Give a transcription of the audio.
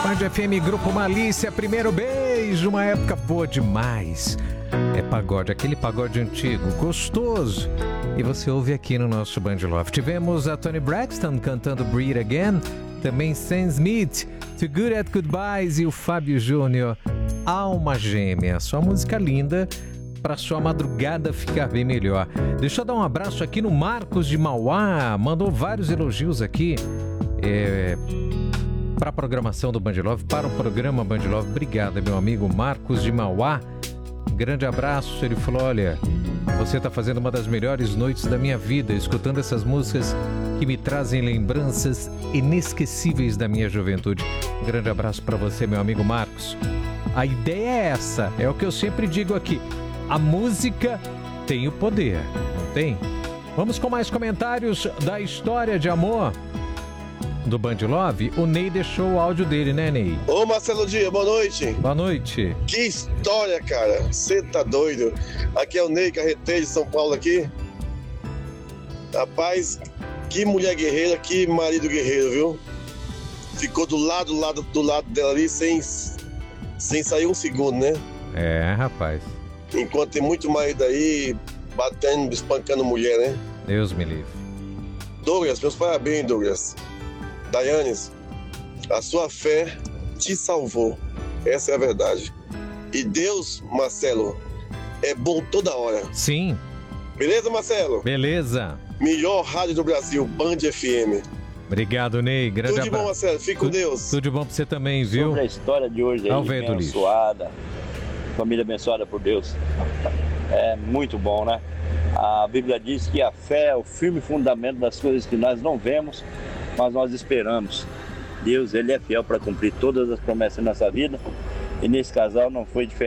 Band FM, Grupo Malícia, Primeiro Beijo, uma época boa demais. É pagode, aquele pagode antigo, gostoso. E você ouve aqui no nosso Band Love. Tivemos a Toni Braxton cantando Breathe Again, também Sam Smith, Too Good at Goodbyes e o Fábio Júnior, Alma Gêmea. Sua música linda para sua madrugada ficar bem melhor. Deixa eu dar um abraço aqui no Marcos de Mauá, mandou vários elogios aqui para a programação do Band Love, para o programa Band Love. Obrigado, meu amigo Marcos de Mauá. Grande abraço. Ele falou: olha, você está fazendo uma das melhores noites da minha vida, escutando essas músicas que me trazem lembranças inesquecíveis da minha juventude. Grande abraço para você, meu amigo Marcos. A ideia é essa, é o que eu sempre digo aqui. A música tem o poder, não tem? Vamos com mais comentários da história de amor do Band Love. O Ney deixou o áudio dele, né, Ney? Ô, Marcelo Dias, boa noite. Boa noite. Que história, cara. Você tá doido. Aqui é o Ney, carreteiro de São Paulo aqui. Rapaz, que mulher guerreira, que marido guerreiro, viu? Ficou do lado dela ali sem sair um segundo, né? É, rapaz. Enquanto tem muito marido aí batendo, espancando mulher, né? Deus me livre. Douglas, meus parabéns, Douglas. Dayanes, a sua fé te salvou. Essa é a verdade. E Deus, Marcelo, é bom toda hora. Sim. Beleza, Marcelo? Beleza. Melhor rádio do Brasil, Band FM. Obrigado, Ney. Grande Tudo de bom, Marcelo. Fique com Deus. Tudo de bom pra você também, viu? Sobre a história de hoje aí, abençoada, família abençoada por Deus. É muito bom, né? A Bíblia diz que a fé é o firme fundamento das coisas que nós não vemos, mas nós esperamos. Deus, Ele é fiel para cumprir todas as promessas em nossa vida. E nesse casal não foi diferente.